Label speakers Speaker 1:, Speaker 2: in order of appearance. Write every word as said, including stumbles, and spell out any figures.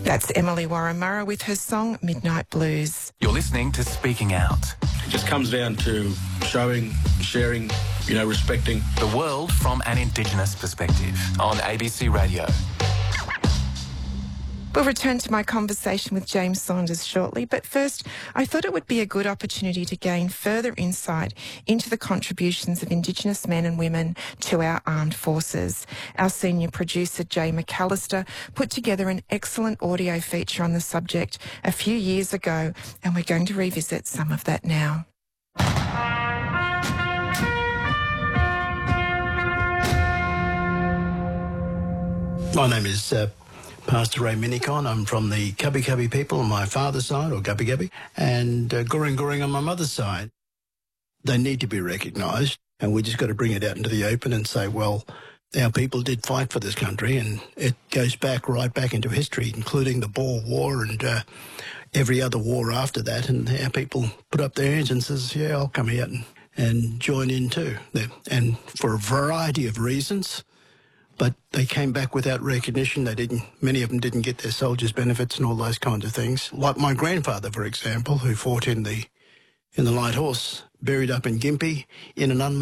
Speaker 1: That's Emily Warramurra with her song Midnight Blues.
Speaker 2: You're listening to Speaking Out.
Speaker 3: It just comes down to showing, sharing, you know, respecting
Speaker 2: the world from an Indigenous perspective on A B C Radio.
Speaker 1: We'll return to my conversation with James Saunders shortly, but first, I thought it would be a good opportunity to gain further insight into the contributions of Indigenous men and women to our armed forces. Our senior producer, Jay McAllister, put together an excellent audio feature on the subject a few years ago, and we're going to revisit some of that now.
Speaker 4: My name is uh, Pastor Ray Minicon. I'm from the Cubby Cubby people on my father's side, or Gubby Gubby, and uh, Goring Goring on my mother's side. They need to be recognised, and we just got to bring it out into the open and say, well, our people did fight for this country, and it goes back right back into history, including the Boer War and uh, every other war after that, and our people put up their hands and says, yeah, I'll come out and, and join in too. And for a variety of reasons, but they came back without recognition. They didn't. Many of them didn't get their soldiers' benefits and all those kinds of things. Like my grandfather, for example, who fought in the in the Light Horse, buried up in Gympie in an unmarked